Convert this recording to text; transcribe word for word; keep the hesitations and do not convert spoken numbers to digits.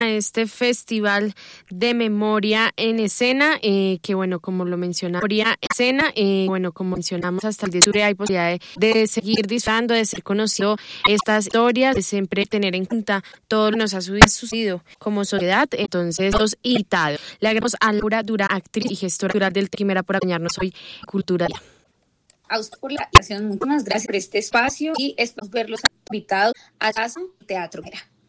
este festival de memoria en escena, eh, que bueno, como lo mencionamos, memoria en escena, eh, bueno, como mencionamos hasta el día de octubre hay posibilidad de, de seguir disfrutando, de ser conocido estas historias, de siempre tener en cuenta todo lo que nos ha sucedido como sociedad. Entonces, los invitados. Le agradecemos a Laura Dura, actriz y gestora cultural del Quimera, por acompañarnos hoy en Cultura Día. A usted por la invitación, muchas gracias por este espacio y esperamos verlos invitados a Teatro Quimera.